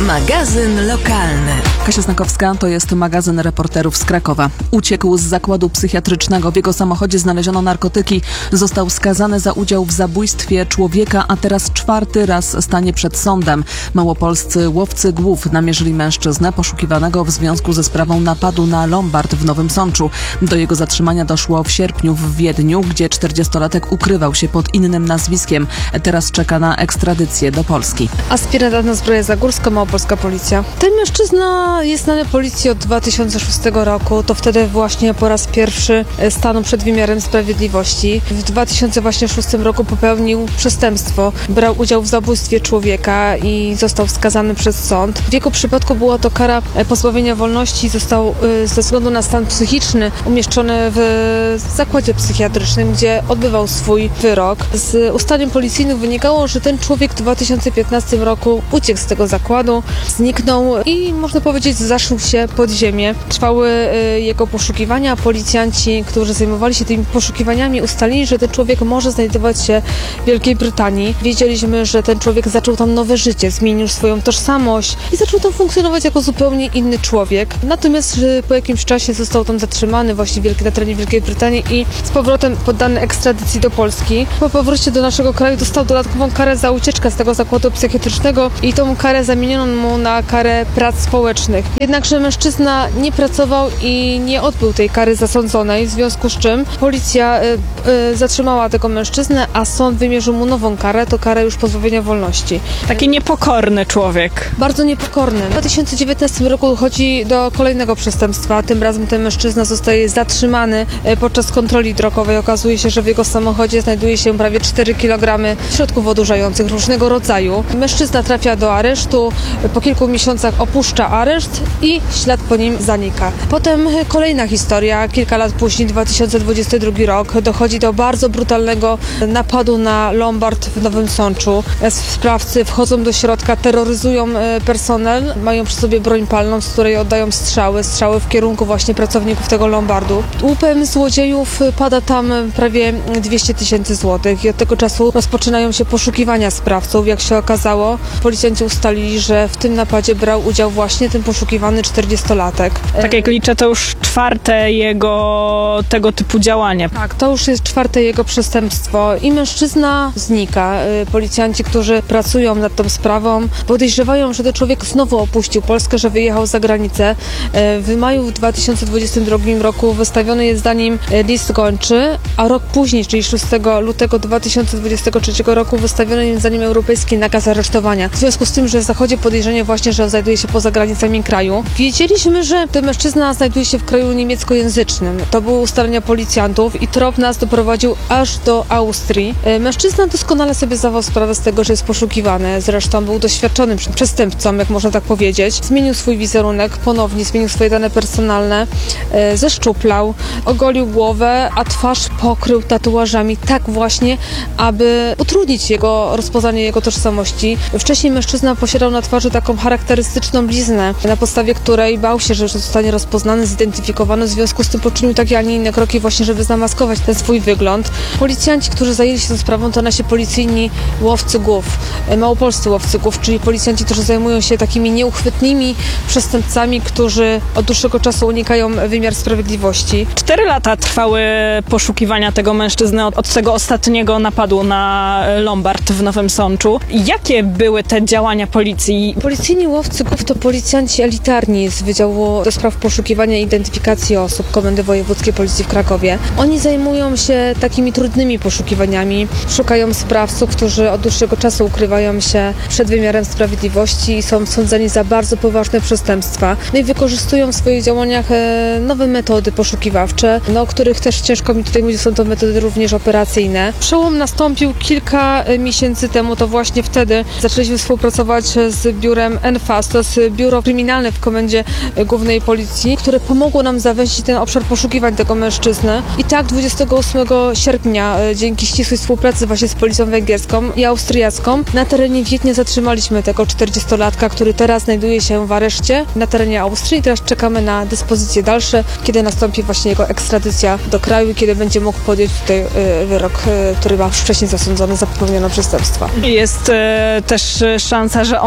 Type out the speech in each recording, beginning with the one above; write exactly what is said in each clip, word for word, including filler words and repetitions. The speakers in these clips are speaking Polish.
Magazyn lokalny. Kasia Snakowska, to jest magazyn reporterów z Krakowa. Uciekł z zakładu psychiatrycznego. W jego samochodzie znaleziono narkotyki. Został skazany za udział w zabójstwie człowieka, a teraz czwarty raz stanie przed sądem. Małopolscy łowcy głów namierzyli mężczyznę poszukiwanego w związku ze sprawą napadu na Lombard w Nowym Sączu. Do jego zatrzymania doszło w sierpniu w Wiedniu, gdzie czterdziestolatek ukrywał się pod innym nazwiskiem. Teraz czeka na ekstradycję do Polski. Aspirant na zbroję zagórską, małopolska policja. Ten mężczyzna jest znany policji od dwa tysiące szóstego roku. To wtedy właśnie po raz pierwszy stanął przed wymiarem sprawiedliwości. W dwa tysiące szóstym roku popełnił przestępstwo. Brał udział w zabójstwie człowieka i został skazany przez sąd. W jego przypadku była to kara pozbawienia wolności. Został ze względu na stan psychiczny umieszczony w zakładzie psychiatrycznym, gdzie odbywał swój wyrok. Z ustaleń policyjnych wynikało, że ten człowiek w dwa tysiące piętnastym roku uciekł z tego zakładu, zniknął i można powiedzieć zaszył się pod ziemię. Trwały jego poszukiwania. Policjanci, którzy zajmowali się tymi poszukiwaniami, ustalili, że ten człowiek może znajdować się w Wielkiej Brytanii. Wiedzieliśmy, że ten człowiek zaczął tam nowe życie, zmienił swoją tożsamość i zaczął tam funkcjonować jako zupełnie inny człowiek. Natomiast po jakimś czasie został tam zatrzymany właśnie na terenie Wielkiej Brytanii i z powrotem poddany ekstradycji do Polski. Po powrocie do naszego kraju dostał dodatkową karę za ucieczkę z tego zakładu psychiatrycznego i tą karę zamieniono mu na karę prac społecznych. Jednakże mężczyzna nie pracował i nie odbył tej kary zasądzonej, w związku z czym policja y, y, zatrzymała tego mężczyznę, a sąd wymierzył mu nową karę, to karę już pozbawienia wolności. Taki niepokorny człowiek. Bardzo niepokorny. W dwa tysiące dziewiętnastym roku dochodzi do kolejnego przestępstwa. Tym razem ten mężczyzna zostaje zatrzymany podczas kontroli drogowej. Okazuje się, że w jego samochodzie znajduje się prawie cztery kilogramy środków odurzających różnego rodzaju. Mężczyzna trafia do aresztu, po kilku miesiącach opuszcza areszt i ślad po nim zanika. Potem kolejna historia. Kilka lat później, dwa tysiące dwudziesty drugi rok, dochodzi do bardzo brutalnego napadu na Lombard w Nowym Sączu. Sprawcy wchodzą do środka, terroryzują personel, mają przy sobie broń palną, z której oddają strzały, strzały w kierunku właśnie pracowników tego Lombardu. Łupem złodziejów pada tam prawie dwieście tysięcy złotych i od tego czasu rozpoczynają się poszukiwania sprawców. Jak się okazało, policjanci ustalili, że w tym napadzie brał udział właśnie ten poszukiwany czterdziestolatek. Tak jak liczę, to już czwarte jego tego typu działanie. Tak, to już jest czwarte jego przestępstwo i mężczyzna znika. Policjanci, którzy pracują nad tą sprawą, podejrzewają, że ten człowiek znowu opuścił Polskę, że wyjechał za granicę. W maju w dwa tysiące dwudziestym drugim roku wystawiony jest za nim list gończy, a rok później, czyli szóstego lutego dwa tysiące dwudziestego trzeciego roku wystawiony jest za nim europejski nakaz aresztowania. W związku z tym, że zachodzi podejrzenie właśnie, że znajduje się poza granicami kraju. Wiedzieliśmy, że ten mężczyzna znajduje się w kraju niemieckojęzycznym. To były ustalenia policjantów i trop nas doprowadził aż do Austrii. Mężczyzna doskonale sobie zdawał sprawę z tego, że jest poszukiwany. Zresztą był doświadczonym przestępcą, jak można tak powiedzieć. Zmienił swój wizerunek, ponownie zmienił swoje dane personalne, zeszczuplał, ogolił głowę, a twarz pokrył tatuażami tak właśnie, aby utrudnić jego rozpoznanie jego tożsamości. Wcześniej mężczyzna posiadał na twarzy taką charakterystyczną bliznę, na podstawie której bał się, że zostanie rozpoznany, zidentyfikowany. W związku z tym poczynił takie, a nie inne kroki właśnie, żeby zamaskować ten swój wygląd. Policjanci, którzy zajęli się tą sprawą, to nasi policyjni łowcy głów, małopolscy łowcy głów, czyli policjanci, którzy zajmują się takimi nieuchwytnymi przestępcami, którzy od dłuższego czasu unikają wymiar sprawiedliwości. Cztery lata trwały poszukiwania tego mężczyzny od, od tego ostatniego napadu na Lombard w Nowym Sączu. Jakie były te działania policji? Policyjni łowcy głów to policjanci elitarni z Wydziału do Spraw Poszukiwania i Identyfikacji Osób Komendy Wojewódzkiej Policji w Krakowie. Oni zajmują się takimi trudnymi poszukiwaniami. Szukają sprawców, którzy od dłuższego czasu ukrywają się przed wymiarem sprawiedliwości i są sądzeni za bardzo poważne przestępstwa. No i wykorzystują w swoich działaniach nowe metody poszukiwawcze, no, o których też ciężko mi tutaj mówić, są to metody również operacyjne. Przełom nastąpił kilka miesięcy temu, to właśnie wtedy zaczęliśmy współpracować z biurem N F A S, to jest biuro kryminalne w Komendzie Głównej Policji, które pomogło nam zawęzić ten obszar poszukiwań tego mężczyzny. I tak dwudziestego ósmego sierpnia dzięki ścisłej współpracy właśnie z policją węgierską i austriacką na terenie Wiednia zatrzymaliśmy tego czterdziestolatka, który teraz znajduje się w areszcie na terenie Austrii. Teraz czekamy na dyspozycje dalsze, kiedy nastąpi właśnie jego ekstradycja do kraju i kiedy będzie mógł podjąć tutaj wyrok, który ma wcześniej zasądzony za popełnione przestępstwa. Jest e, też szansa, że on usłyszy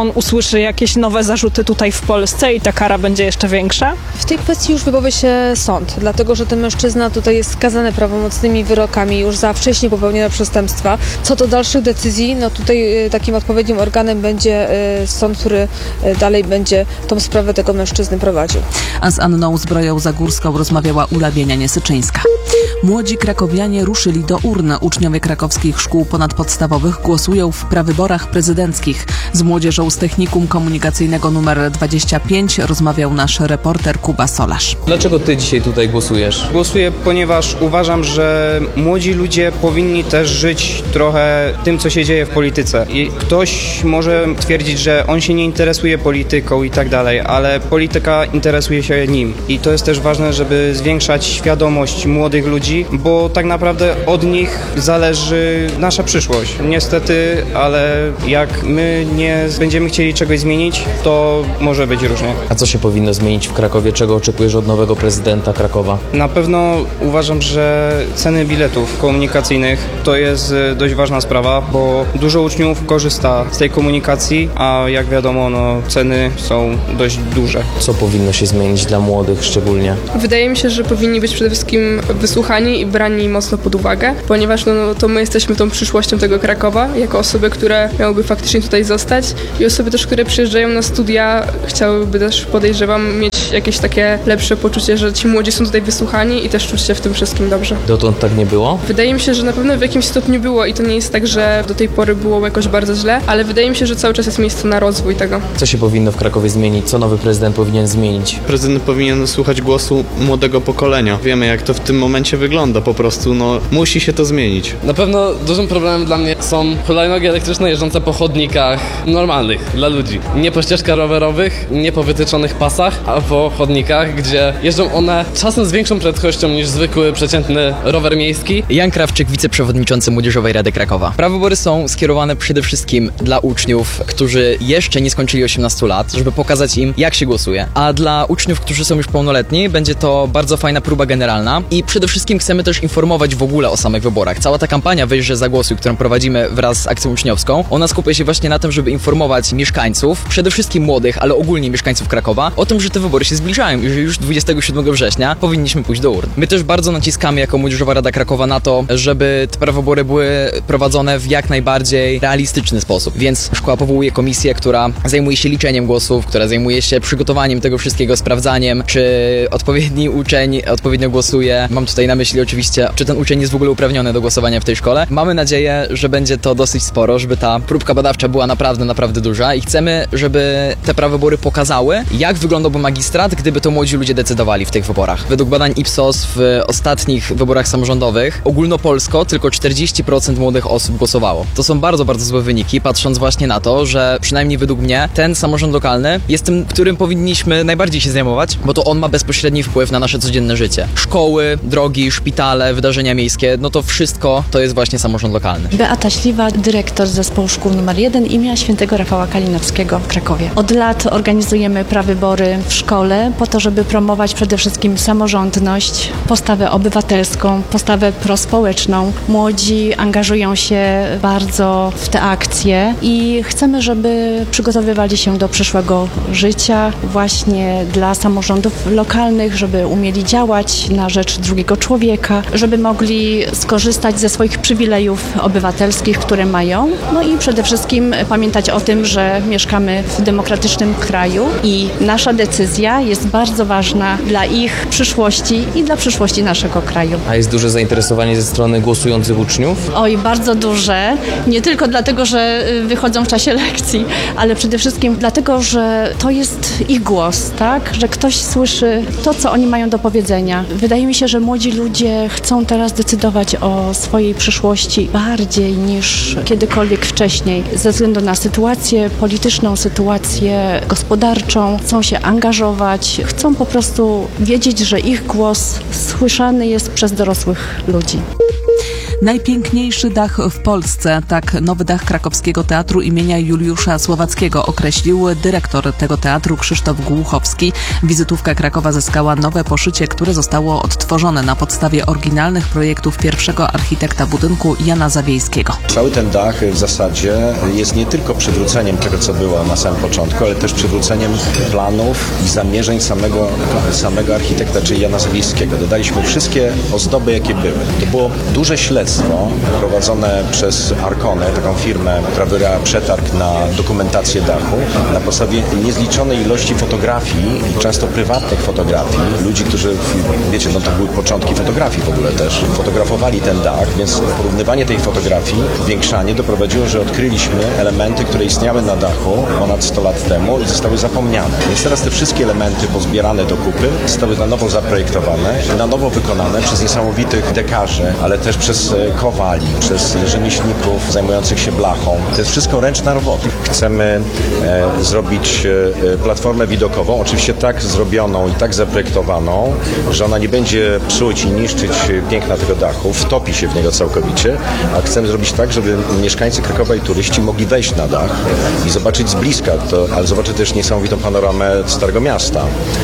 usłyszy jakieś nowe zarzuty tutaj w Polsce i ta kara będzie jeszcze większa? W tej kwestii już wypowie się sąd, dlatego że ten mężczyzna tutaj jest skazany prawomocnymi wyrokami już za wcześniej popełnione przestępstwa. Co do dalszych decyzji, no tutaj y, takim odpowiednim organem będzie y, sąd, który y, dalej będzie tą sprawę tego mężczyzny prowadził. A z Anną Zbroją-Zagórską rozmawiała Ula Bienianie-Syczyńska. Młodzi krakowianie ruszyli do urn. Uczniowie krakowskich szkół ponadpodstawowych głosują w prawyborach prezydenckich. Z młodzieżą z Technikum Komunikacyjnego numer dwadzieścia pięć rozmawiał nasz reporter Kuba Solarz. Dlaczego ty dzisiaj tutaj głosujesz? Głosuję, ponieważ uważam, że młodzi ludzie powinni też żyć trochę tym, co się dzieje w polityce. I ktoś może twierdzić, że on się nie interesuje polityką i tak dalej, ale polityka interesuje się nim. I to jest też ważne, żeby zwiększać świadomość młodych ludzi, bo tak naprawdę od nich zależy nasza przyszłość. Niestety, ale jak my nie będziemy chcieli czegoś zmienić, to może być różnie. A co się powinno zmienić w Krakowie? Czego oczekujesz od nowego prezydenta Krakowa? Na pewno uważam, że ceny biletów komunikacyjnych to jest dość ważna sprawa, bo dużo uczniów korzysta z tej komunikacji, a jak wiadomo, no, ceny są dość duże. Co powinno się zmienić dla młodych szczególnie? Wydaje mi się, że powinni być przede wszystkim wysłuchani i brani mocno pod uwagę, ponieważ no, no, to my jesteśmy tą przyszłością tego Krakowa, jako osoby, które miałyby faktycznie tutaj zostać i osoby też, które przyjeżdżają na studia, chciałyby też, podejrzewam, mieć jakieś takie lepsze poczucie, że ci młodzi są tutaj wysłuchani i też czuć się w tym wszystkim dobrze. Dotąd tak nie było? Wydaje mi się, że na pewno w jakimś stopniu było i to nie jest tak, że do tej pory było jakoś bardzo źle, ale wydaje mi się, że cały czas jest miejsce na rozwój tego. Co się powinno w Krakowie zmienić? Co nowy prezydent powinien zmienić? Prezydent powinien słuchać głosu młodego pokolenia. Wiemy, jak to w tym momencie wygląda, po prostu no musi się to zmienić. Na pewno dużym problemem dla mnie są hulajnogi elektryczne jeżdżące po chodnikach normalnych dla ludzi. Nie po ścieżkach rowerowych, nie po wytyczonych pasach, a po chodnikach, gdzie jeżdżą one czasem z większą prędkością niż zwykły, przeciętny rower miejski. Jan Krawczyk, wiceprzewodniczący Młodzieżowej Rady Krakowa. Prawybory są skierowane przede wszystkim dla uczniów, którzy jeszcze nie skończyli osiemnastu lat, żeby pokazać im, jak się głosuje. A dla uczniów, którzy są już pełnoletni, będzie to bardzo fajna próba generalna i przede wszystkim chcemy też informować w ogóle o samych wyborach. Cała ta kampania Weź, że zagłosuj, którą prowadzimy wraz z akcją uczniowską, ona skupia się właśnie na tym, żeby informować mieszkańców, przede wszystkim młodych, ale ogólnie mieszkańców Krakowa, o tym, że te wybory się zbliżają i że już dwudziestego siódmego września powinniśmy pójść do urn. My też bardzo naciskamy jako Młodzieżowa Rada Krakowa na to, żeby te prawybory były prowadzone w jak najbardziej realistyczny sposób. Więc szkoła powołuje komisję, która zajmuje się liczeniem głosów, która zajmuje się przygotowaniem tego wszystkiego, sprawdzaniem, czy odpowiedni uczeń odpowiednio głosuje. Mam tutaj na myśli oczywiście, czy ten uczeń jest w ogóle uprawniony do głosowania w tej szkole. Mamy nadzieję, że będzie to dosyć sporo, żeby ta próbka badawcza była naprawdę, naprawdę duża i chcemy, żeby te prawybory pokazały, jak wyglądałby magistrat, gdyby to młodzi ludzie decydowali w tych wyborach. Według badań Ipsos w ostatnich wyborach samorządowych ogólnopolsko tylko czterdzieści procent młodych osób głosowało. To są bardzo, bardzo złe wyniki, patrząc właśnie na to, że przynajmniej według mnie ten samorząd lokalny jest tym, którym powinniśmy najbardziej się zajmować, bo to on ma bezpośredni wpływ na nasze codzienne życie. Szkoły, drogi, szpitale, wydarzenia miejskie, no to wszystko to jest właśnie samorząd lokalny. Beata Śliwa, dyrektor Zespołu Szkół numer jeden imienia Świętego Rafała Kalinowskiego w Krakowie. Od lat organizujemy prawybory w szkole po to, żeby promować przede wszystkim samorządność, postawę obywatelską, postawę prospołeczną. Młodzi angażują się bardzo w te akcje i chcemy, żeby przygotowywali się do przyszłego życia właśnie dla samorządów lokalnych, żeby umieli działać na rzecz drugiego człowieka, żeby mogli skorzystać ze swoich przywilejów obywatelskich, które mają. No i przede wszystkim pamiętać o tym, że mieszkamy w demokratycznym kraju i nasza decyzja jest bardzo ważna dla ich przyszłości i dla przyszłości naszego kraju. A jest duże zainteresowanie ze strony głosujących uczniów? Oj, bardzo duże. Nie tylko dlatego, że wychodzą w czasie lekcji, ale przede wszystkim dlatego, że to jest ich głos, tak? Że ktoś słyszy to, co oni mają do powiedzenia. Wydaje mi się, że młodzi ludzie chcą teraz decydować o swojej przyszłości bardziej niż kiedykolwiek wcześniej. Ze względu na sytuację polityczną, sytuację gospodarczą, chcą się angażować, chcą po prostu wiedzieć, że ich głos słyszany jest przez dorosłych ludzi. Najpiękniejszy dach w Polsce, tak nowy dach krakowskiego teatru imienia Juliusza Słowackiego określił dyrektor tego teatru Krzysztof Głuchowski. Wizytówka Krakowa zyskała nowe poszycie, które zostało odtworzone na podstawie oryginalnych projektów pierwszego architekta budynku Jana Zawiejskiego. Cały ten dach w zasadzie jest nie tylko przywróceniem tego, co było na samym początku, ale też przywróceniem planów i zamierzeń samego, samego architekta, czyli Jana Zawiejskiego. Dodaliśmy wszystkie ozdoby, jakie były. To było duże śledztwo prowadzone przez Arkonę, taką firmę, która wybrała przetarg na dokumentację dachu, na podstawie niezliczonej ilości fotografii i często prywatnych fotografii. Ludzi, którzy, wiecie, no to były początki fotografii w ogóle też, fotografowali ten dach, więc porównywanie tej fotografii, zwiększanie doprowadziło, że odkryliśmy elementy, które istniały na dachu ponad sto lat temu i zostały zapomniane. Więc teraz te wszystkie elementy pozbierane do kupy zostały na nowo zaprojektowane, na nowo wykonane przez niesamowitych dekarzy, ale też przez kowali, przez rzemieślników zajmujących się blachą. To jest wszystko ręczna robota. Chcemy e, zrobić e, platformę widokową, oczywiście tak zrobioną i tak zaprojektowaną, że ona nie będzie psuć i niszczyć piękna tego dachu, wtopi się w niego całkowicie, a chcemy zrobić tak, żeby mieszkańcy Krakowa i turyści mogli wejść na dach i zobaczyć z bliska, to, ale zobaczyć też niesamowitą panoramę Starego Miasta,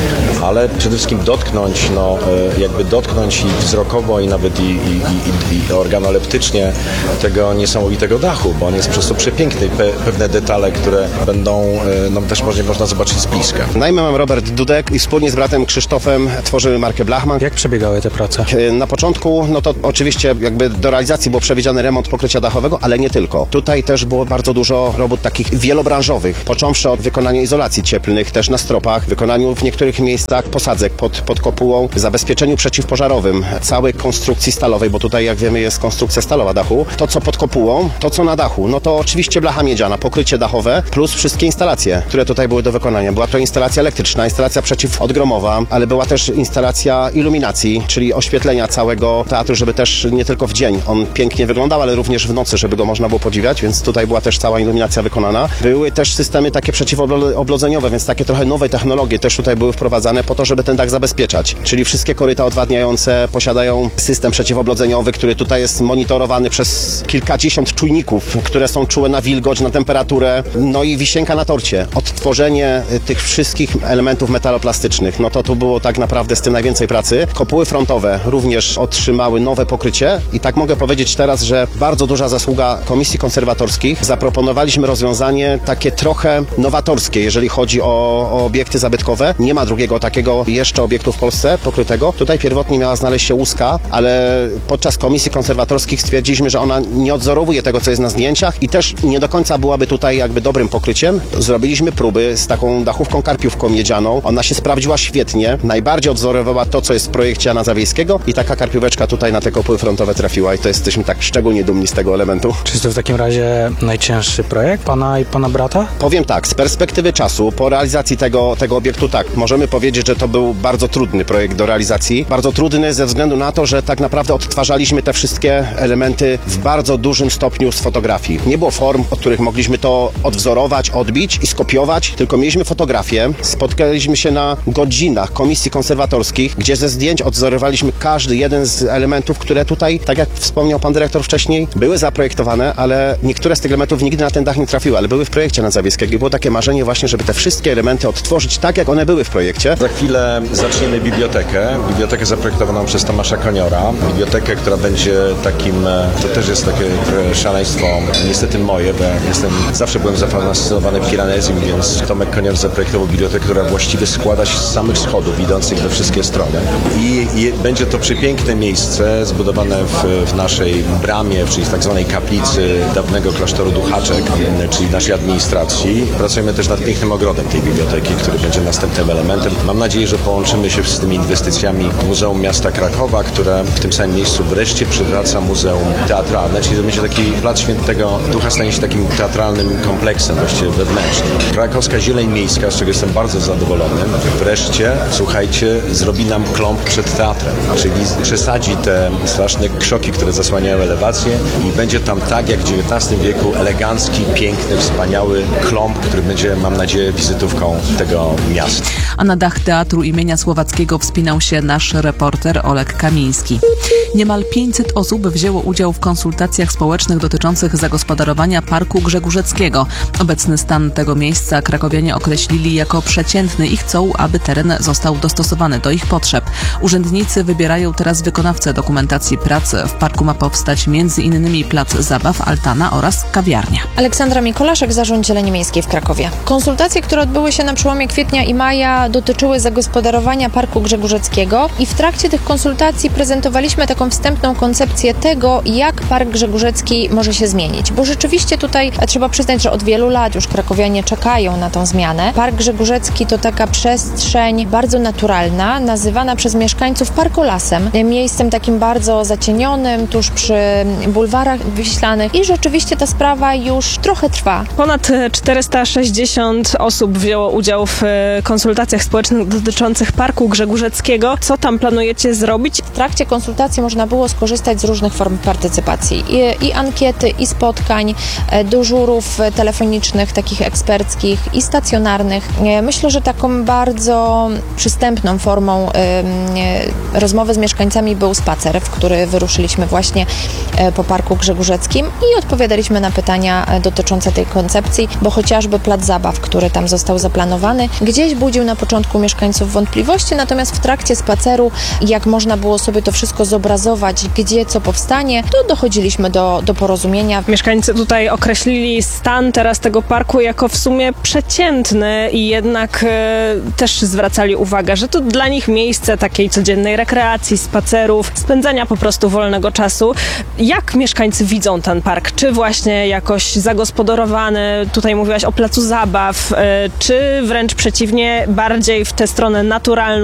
ale przede wszystkim dotknąć, no, jakby dotknąć i wzrokowo i nawet i, i, i, i organoleptycznie tego niesamowitego dachu, bo on jest po prostu przepiękny. Pe, pewne detale, które będą, no, też można, można zobaczyć z bliska. Na imię mam Robert Dudek i wspólnie z bratem Krzysztofem tworzymy markę Blachman. Jak przebiegały te prace? Na początku, no to oczywiście jakby do realizacji był przewidziany remont pokrycia dachowego, ale nie tylko. Tutaj też było bardzo dużo robót takich wielobranżowych, począwszy od wykonania izolacji cieplnych, też na stropach, wykonaniu w niektórych miejscach posadzek pod, pod kopułą, zabezpieczeniu przeciwpożarowym całej konstrukcji stalowej, bo tutaj, jak wiemy, jest konstrukcja stalowa dachu. To, co pod kopułą, to, co na dachu, no to oczywiście blacha miedziana, pokrycie dachowe, plus wszystkie instalacje, które tutaj były do wykonania. Była to instalacja elektryczna, instalacja przeciwodgromowa, ale była też instalacja iluminacji, czyli oświetlenia całego teatru, żeby też nie tylko w dzień on pięknie wyglądał, ale również w nocy, żeby go można było podziwiać, więc tutaj była też cała iluminacja wykonana. Były też systemy takie przeciwoblodzeniowe, więc takie trochę nowe technologie też tutaj były wprowadzane po to, żeby ten dach zabezpieczać. Czyli wszystkie koryta odwadniające posiadają system przeciwoblodzeniowy, który tutaj jest monitorowany przez kilkadziesiąt czujników, które są czułe na wilgoć, na temperaturę, no i wisienka na torcie. Odtworzenie tych wszystkich elementów metaloplastycznych, no to tu było tak naprawdę z tym najwięcej pracy. Kopuły frontowe również otrzymały nowe pokrycie i tak mogę powiedzieć teraz, że bardzo duża zasługa komisji konserwatorskich. Zaproponowaliśmy rozwiązanie takie trochę nowatorskie, jeżeli chodzi o, o obiekty zabytkowe. Nie ma drugiego takiego jeszcze obiektu w Polsce pokrytego. Tutaj pierwotnie miała znaleźć się łuska, ale podczas komisji konserwatorskich stwierdziliśmy, że ona nie odzorowuje tego, co jest na zdjęciach i też nie do końca byłaby tutaj jakby dobrym pokryciem. Zrobiliśmy próby z taką dachówką karpiówką miedzianą. Ona się sprawdziła świetnie. Najbardziej odzorowała to, co jest w projekcie Jana Zawiejskiego i taka karpióweczka tutaj na te kopuły frontowe trafiła i to jesteśmy tak szczególnie dumni z tego elementu. Czy to w takim razie najcięższy projekt pana i pana brata? Powiem tak, z perspektywy czasu, po realizacji tego, tego obiektu tak, możemy powiedzieć, że to był bardzo trudny projekt do realizacji. Bardzo trudny ze względu na to, że tak naprawdę odtwarzaliśmy te wszystkie elementy w bardzo dużym stopniu z fotografii. Nie było form, od których mogliśmy to odwzorować, odbić i skopiować, tylko mieliśmy fotografię. Spotkaliśmy się na godzinach komisji konserwatorskich, gdzie ze zdjęć odzorowaliśmy każdy jeden z elementów, które tutaj, tak jak wspomniał pan dyrektor wcześniej, były zaprojektowane, ale niektóre z tych elementów nigdy na ten dach nie trafiły, ale były w projekcie Jana Zawiejskiego i było takie marzenie właśnie, żeby te wszystkie elementy odtworzyć tak, jak one były w projekcie. Za chwilę zaczniemy bibliotekę. Bibliotekę zaprojektowaną przez Tomasza Koniora. Bibliotekę, która będzie takim, to też jest takie szaleństwo, niestety moje, bo ja jestem, zawsze byłem zafascynowany piranezją, więc Tomek Konior zaprojektował bibliotekę, która właściwie składa się z samych schodów idących we wszystkie strony. I, i będzie to przepiękne miejsce zbudowane w, w naszej bramie, czyli w tak zwanej kaplicy dawnego klasztoru Duchaczek, czyli naszej administracji. Pracujemy też nad pięknym ogrodem tej biblioteki, który będzie następnym elementem. Mam nadzieję, że połączymy się z tymi inwestycjami Muzeum Miasta Krakowa, które w tym samym miejscu wreszcie przywraca muzeum teatralne, czyli to będzie taki plac Świętego Ducha, stanie się takim teatralnym kompleksem właściwie wewnętrznym. Krakowska Zieleń Miejska, z czego jestem bardzo zadowolony, wreszcie, słuchajcie, zrobi nam klomp przed teatrem, czyli przesadzi te straszne krzoki, które zasłaniają elewację i będzie tam tak jak w dziewiętnastym wieku elegancki, piękny, wspaniały klomp, który będzie, mam nadzieję, wizytówką tego miasta. A na dach teatru imienia Słowackiego wspinał się nasz reporter Olek Kamiński. Niemal pięćset osób osób wzięło udział w konsultacjach społecznych dotyczących zagospodarowania Parku Grzegórzeckiego. Obecny stan tego miejsca krakowianie określili jako przeciętny i chcą, aby teren został dostosowany do ich potrzeb. Urzędnicy wybierają teraz wykonawcę dokumentacji prac. W parku ma powstać między innymi plac zabaw, altana oraz kawiarnia. Aleksandra Mikolaszek, Zarząd Zieleni Miejskiej w Krakowie. Konsultacje, które odbyły się na przełomie kwietnia i maja, dotyczyły zagospodarowania Parku Grzegórzeckiego i w trakcie tych konsultacji prezentowaliśmy taką wstępną koncepcję tego, jak Park Grzegórzecki może się zmienić. Bo rzeczywiście tutaj trzeba przyznać, że od wielu lat już krakowianie czekają na tą zmianę. Park Grzegórzecki to taka przestrzeń bardzo naturalna, nazywana przez mieszkańców parkolasem. Miejscem takim bardzo zacienionym, tuż przy bulwarach wiślanych i rzeczywiście ta sprawa już trochę trwa. Ponad czterysta sześćdziesiąt osób wzięło udział w konsultacjach społecznych dotyczących Parku Grzegórzeckiego. Co tam planujecie zrobić? W trakcie konsultacji można było skorzystać z różnych form partycypacji. I, i ankiety, i spotkań, dyżurów telefonicznych, takich eksperckich, i stacjonarnych. Myślę, że taką bardzo przystępną formą y, rozmowy z mieszkańcami był spacer, w który wyruszyliśmy właśnie po Parku Grzegórzeckim i odpowiadaliśmy na pytania dotyczące tej koncepcji, bo chociażby plac zabaw, który tam został zaplanowany, gdzieś budził na początku mieszkańców wątpliwości, natomiast w trakcie spaceru, jak można było sobie to wszystko zobrazować, gdzie co powstanie, to dochodziliśmy do, do porozumienia. Mieszkańcy tutaj określili stan teraz tego parku jako w sumie przeciętny i jednak e, też zwracali uwagę, że to dla nich miejsce takiej codziennej rekreacji, spacerów, spędzania po prostu wolnego czasu. Jak mieszkańcy widzą ten park? Czy właśnie jakoś zagospodarowany, tutaj mówiłaś o placu zabaw, e, czy wręcz przeciwnie, bardziej w tę stronę naturalną,